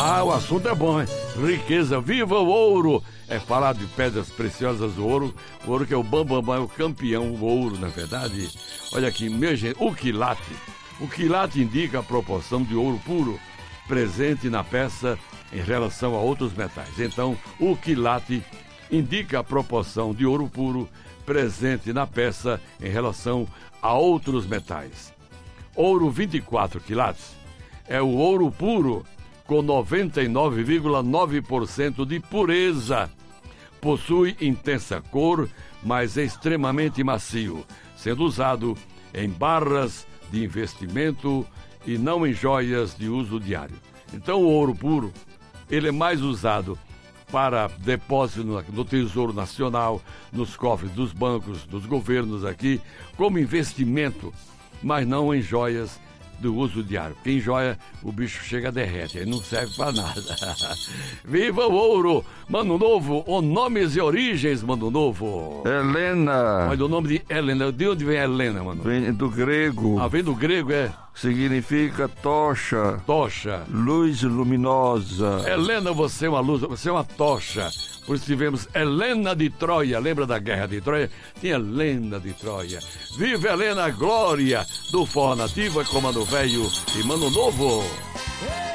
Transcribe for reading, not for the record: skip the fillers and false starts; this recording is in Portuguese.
Ah, o assunto é bom, hein? Riqueza, viva o ouro! É falar de pedras preciosas, o ouro que é o bambambam, é o campeão, o ouro, na verdade. Olha aqui, minha gente, o quilate. O quilate indica a proporção de ouro puro presente na peça em relação a outros metais. Então, o quilate indica a proporção de ouro puro presente na peça em relação a outros metais. Ouro 24 quilates é o ouro puro com 99,9% de pureza. Possui intensa cor, mas é extremamente macio, sendo usado em barras de investimento e não em joias de uso diário. Então o ouro puro, ele é mais usado para depósito no Tesouro Nacional, nos cofres dos bancos, dos governos aqui, como investimento, mas não em joias do uso diário. Porque em joia o bicho chega derrete, aí não serve para nada. Viva o ouro! Mano Novo, o nomes e origens, Mano Novo. Helena. Olha o nome de Helena. De onde vem Helena, mano? Vem do grego. Ah, vem do grego, é? Significa tocha. Tocha. Luz luminosa. Helena, você é uma luz, você é uma tocha. Por isso tivemos Helena de Troia. Lembra da Guerra de Troia? Tinha Helena de Troia. Viva Helena, glória do Forró Nativa, Comando Velho e Mano Novo.